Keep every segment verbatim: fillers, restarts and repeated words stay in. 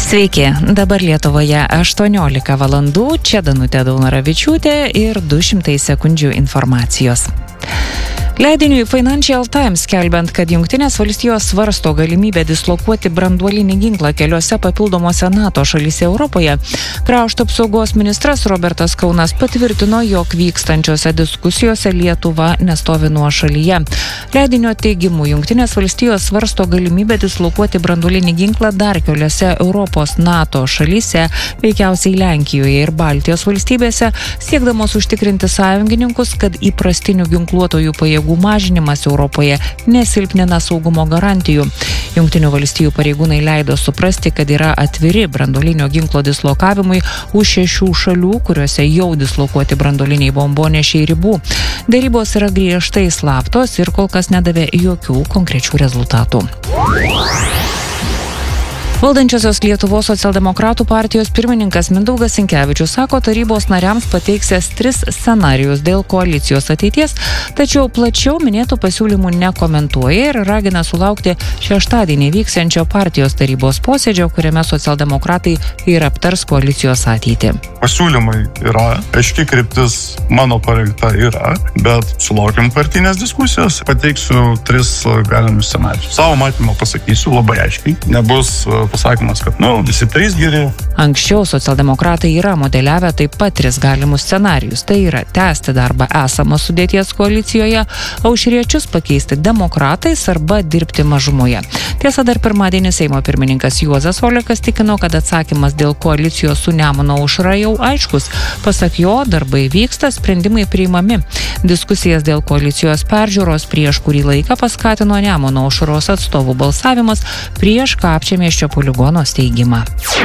Sveiki, dabar Lietuvoje aštuoniolika valandų, čia Danutė Daunoravičiūtė ir du šimtai sekundžių informacijos. Leidiniui Financial Times skelbiant, kad Jungtinės valstijos svarsto galimybę dislokuoti branduolinį ginklą keliose papildomose NATO šalyse Europoje, krašto apsaugos ministras Robertas Kaunas patvirtino, jog vykstančiose diskusijose Lietuva nestovi nuošalyje. Leidinio teigimu, Jungtinės valstijos svarsto galimybę dislokuoti branduolinį ginklą dar keliose Europos NATO šalyse, veikiausiai Lenkijoje ir Baltijos valstybėse, siekdamos užtikrinti sąjungininkus, kad įprastinių ginkluotojų pajėgų mažinimas Europoje nesilpnina saugumo garantijų. Jungtinių valstijų pareigūnai leido suprasti, kad yra atviri branduolinio ginklo dislokavimui už šešių šalių, kuriuose jau dislokuoti branduoliniai bombonešiai ribų. Dėrybos yra griežtai slaptos ir kol kas nedavė jokių konkrečių rezultatų. Valdančiosios Lietuvos socialdemokratų partijos pirmininkas Mindaugas Sinkevičius sako, tarybos nariams pateiksęs tris scenarijus dėl koalicijos ateities, tačiau plačiau minėtų pasiūlymų nekomentuoja ir ragina sulaukti šeštadienį vyksiančio partijos tarybos posėdžio, kuriame socialdemokratai ir aptars koalicijos ateitį. Pasiūlymai yra, aiški kryptis mano parengta yra, bet sulaukiam partinės diskusijos, pateiksiu tris galimus scenarijus. Savo matymą pasakysiu labai aiškiai, nebus pasakymas, kad, nu, visi trys geri. Anksčiau socialdemokratai yra modeliavę taip pat tris galimus scenarijus. Tai yra tęsti darbą esamos sudėties koalicijoje, aušriečius pakeisti demokratais arba dirbti mažumoje. Tiesa, dar pirmadienį Seimo pirmininkas Juozas Olekas tikino, kad atsakymas dėl koalicijos su Nemuno aušra jau aiškus. Pasak jo, darbai vyksta, sprendimai priimami. Diskusijas dėl koalicijos peržiūros prieš kurį laiką paskatino Nemuno aušros atstovų balsavimas prieš Kapčiamiesčio poligono steigimą.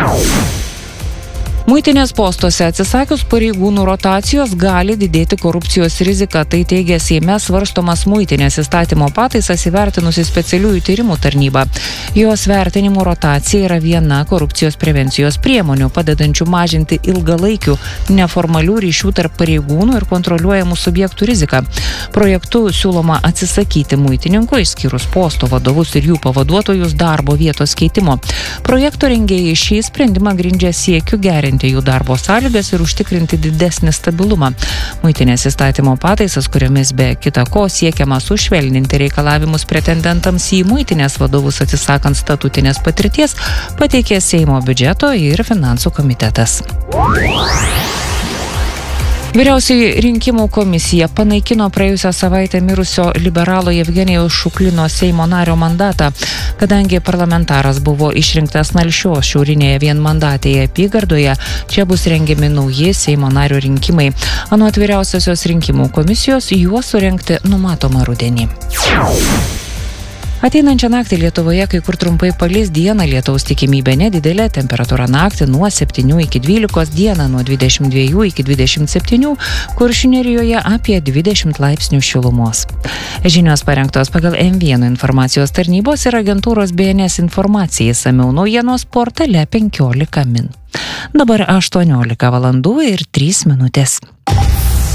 Muitinės postuose atsisakius pareigūnų rotacijos gali didėti korupcijos rizika, tai teigia Seime svarstomas muitinės įstatymo pataisas įvertinusi specialiųjų tyrimų tarnyba. Jos vertinimų rotacija yra viena korupcijos prevencijos priemonių, padedančių mažinti ilgalaikių neformalių ryšių tarp pareigūnų ir kontroliuojamų subjektų riziką. Projektu siūloma atsisakyti muitininkų, išskyrus posto vadovus ir jų pavaduotojus darbo vietos keitimo. Projekto rengėjai šį sprendimą grindžia siekiu gerinti jų darbo sąlygas ir užtikrinti didesnį stabilumą. Muitinės įstatymo pataisas, kuriomis be kita ko siekiama sušvelninti reikalavimus pretendentams į muitinės vadovus atsisakant statutinės patirties, pateikė Seimo biudžeto ir finansų komitetas. Vyriausioji rinkimų komisija panaikino praėjusią savaitę mirusio liberalo Jevgenijaus Šuklino Seimo nario mandatą, kadangi parlamentaras buvo išrinktas Nalšios šiaurinėje vienmandatėje apygardoje, čia bus rengiami nauji Seimo nario rinkimai. Anot vyriausiosios rinkimų komisijos, juos surengti numatoma rudenį. Ateinančią naktį Lietuvoje kai kur trumpai palis, dieną lietaus tikimybė nedidelė, temperatūra naktį nuo septynių iki dvylikos, dieną nuo dvidešimt dviejų iki dvidešimt septynių, Kuršių Nerijoje apie dvidešimt laipsnių šilumos. Žinios parengtos pagal M vienas informacijos tarnybos ir agentūros B N S informacijai, išsamiau naujienos portale penkiolika min. Dabar aštuoniolika valandų ir trys minutės.